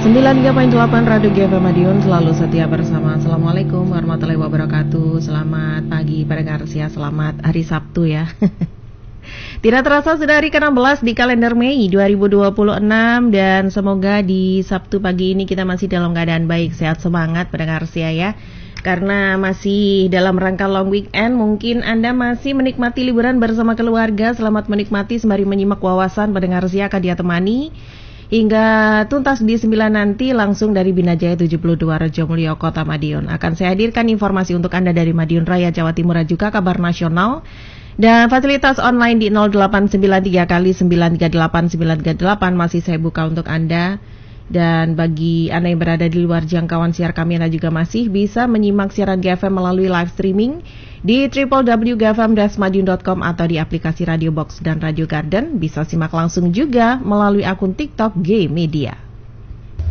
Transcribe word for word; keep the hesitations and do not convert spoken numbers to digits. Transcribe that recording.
sembilan tiga koma delapan Radio G F M Madiun selalu setia bersama. Assalamualaikum warahmatullahi wabarakatuh. Selamat pagi pendengar Sia, selamat hari Sabtu ya. Tidak terasa sudah hari ke enam belas di kalender Mei dua ribu dua puluh enam. Dan semoga di Sabtu pagi ini kita masih dalam keadaan baik, sehat, semangat pendengar Sia ya. Karena masih dalam rangka long weekend, mungkin Anda masih menikmati liburan bersama keluarga. Selamat menikmati sembari menyimak wawasan pendengar Sia akan dia temani hingga tuntas di sembilan nanti langsung dari Binajaya tujuh puluh dua Rejomulyo Kota Madiun. Akan saya hadirkan informasi untuk Anda dari Madiun Raya, Jawa Timur, dan juga kabar nasional dan fasilitas online di nol delapan sembilan tiga kali sembilan tiga delapan sembilan tiga delapan masih saya buka untuk Anda. Dan bagi Anda yang berada di luar jangkauan siar kami, Anda juga masih bisa menyimak siaran G F M melalui live streaming di w w w titik g f m dash madiun titik com atau di aplikasi Radio Box dan Radio Garden. Bisa simak langsung juga melalui akun TikTok G Media.